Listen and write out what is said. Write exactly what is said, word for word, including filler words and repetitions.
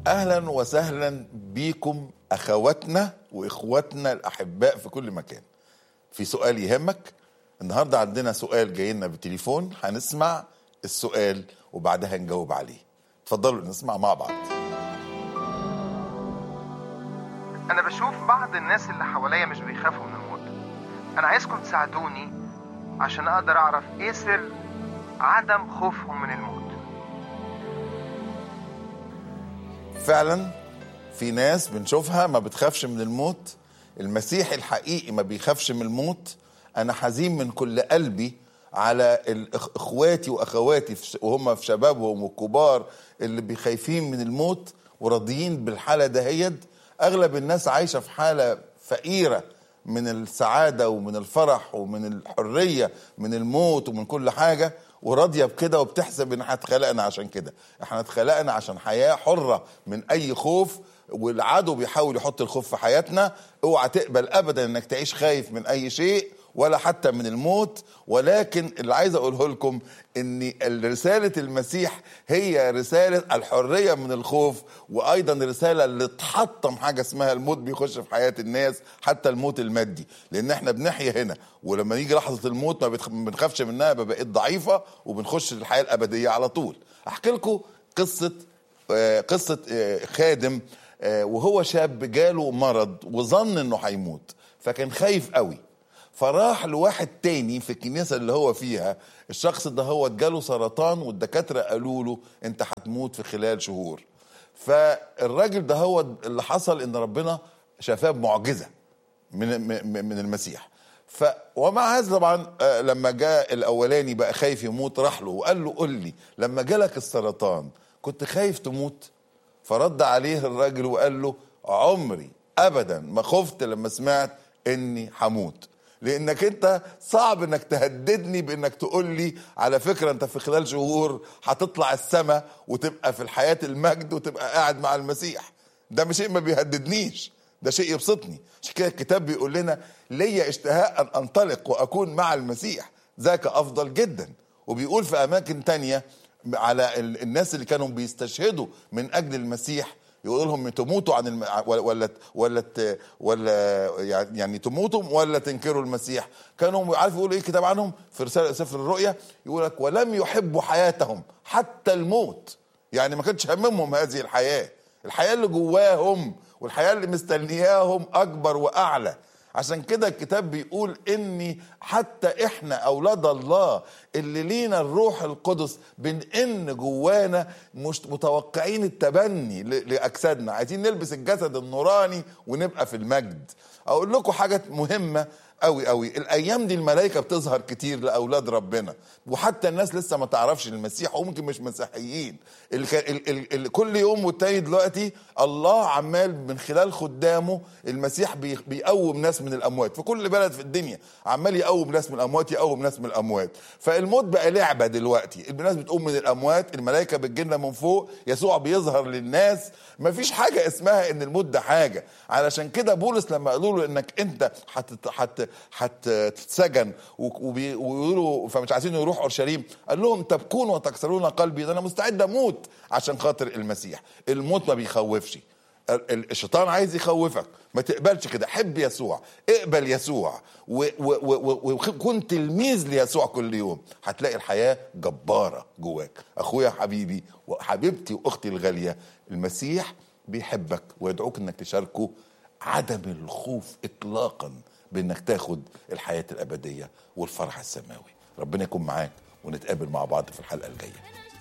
أهلا وسهلا بيكم أخواتنا وإخواتنا الأحباء في كل مكان. في سؤال يهمك النهاردة، عندنا سؤال جاي لنا بالتليفون، هنسمع السؤال وبعدها نجاوب عليه. اتفضلوا نسمع مع بعض. أنا بشوف بعض الناس اللي حواليا مش بيخافوا من الموت. أنا عايزكم تساعدوني عشان أقدر أعرف إيه سر عدم خوفهم من الموت. فعلا في ناس بنشوفها ما بتخافش من الموت. المسيح الحقيقي ما بيخافش من الموت. أنا حزين من كل قلبي على إخواتي وأخواتي وهم في شبابهم والكبار اللي بيخايفين من الموت وراضيين بالحالة دهيد. أغلب الناس عايشة في حالة فقيرة من السعادة ومن الفرح ومن الحرية من الموت ومن كل حاجة، وراضية بكده وبتحسب ان احنا اتخلقنا عشان كده. احنا اتخلقنا عشان حياة حرة من اي خوف، والعدو بيحاول يحط الخوف في حياتنا. اوعى تقبل ابدا انك تعيش خايف من اي شيء ولا حتى من الموت. ولكن اللي عايز اقوله لكم ان رسالة المسيح هي رسالة الحرية من الخوف، وايضا رسالة اللي تحطم حاجة اسمها الموت بيخش في حياة الناس، حتى الموت المادي، لان احنا بنحيا هنا ولما يجي لحظة الموت ما بنخافش منها، بقيت ضعيفة وبنخش للحياة الابدية على طول. احكي لكم قصة قصة خادم وهو شاب جاله مرض وظن انه هيموت، فكان خايف قوي، فراح لواحد تاني في الكنيسة اللي هو فيها. الشخص ده هو جاله سرطان والدكاترة قالوا له انت هتموت في خلال شهور. فالراجل ده هو اللي حصل ان ربنا شفاه بمعجزة من من المسيح. ف ومع هذا طبعا لما جاء الاولاني بقى خايف يموت، راح له وقال له قل لي لما جالك السرطان كنت خايف تموت؟ فرد عليه الراجل وقال له عمري ابدا ما خفت لما سمعت اني هموت، لانك انت صعب انك تهددني بانك تقول لي على فكرة انت في خلال شهور هتطلع السماء وتبقى في الحياة المجد وتبقى قاعد مع المسيح. ده مش شيء ما بيهددنيش، ده شيء يبسطني. عشان كده الكتاب بيقول لنا ليا اشتهاء ان انطلق واكون مع المسيح، ذاك افضل جدا. وبيقول في اماكن تانية على الناس اللي كانوا بيستشهدوا من اجل المسيح، يقول لهم تموتوا عن الم... ولا ولا ولا يعني تموتوا ولا تنكروا المسيح. كانوا عارف يقولوا ايه كتاب عنهم في رسالة سفر الرؤيا؟ يقول لك ولم يحبوا حياتهم حتى الموت. يعني ما كانش هممهم هذه الحياة، الحياة اللي جواهم والحياة اللي مستنياهم اكبر واعلى. عشان كده الكتاب بيقول اني حتى احنا اولاد الله اللي لينا الروح القدس بنئن جوانا مش متوقعين التبني لاجسادنا، عايزين نلبس الجسد النوراني ونبقى في المجد. اقول لكم حاجة مهمة قوي قوي، الايام دي الملائكة بتظهر كتير لاولاد ربنا، وحتى الناس لسه ما تعرفش المسيح وممكن مش مسيحيين، اللي, اللي, اللي كل يوم والتاني دلوقتي الله عمال من خلال خدامه المسيح بي بيقوم ناس من الاموات في كل بلد في الدنيا، عمال يقوم ناس من الاموات يقوم ناس من الاموات. فالموت بقى لعبة دلوقتي، الناس بتقوم من الاموات، الملائكة بتجينا من فوق، يسوع بيظهر للناس. مفيش حاجة اسمها ان الموت ده حاجة. علشان كده بولس لما قالوا له انك انت حت حت هتتسجن ويقولوا فمش عايزين يروحوا اورشليم، قال لهم تبكون وتكسرون قلبي، ده انا مستعد اموت عشان خاطر المسيح. الموت ما بيخوفش، الشيطان عايز يخوفك، ما تقبلش كده. حب يسوع، اقبل يسوع وكن تلميذ ليسوع كل يوم، هتلاقي الحياة جبارة جواك. اخويا حبيبي وحبيبتي واختي الغالية، المسيح بيحبك ويدعوك انك تشاركه عدم الخوف اطلاقا بانك تاخد الحياة الابدية والفرح السماوي. ربنا يكون معاك ونتقابل مع بعض في الحلقة الجاية.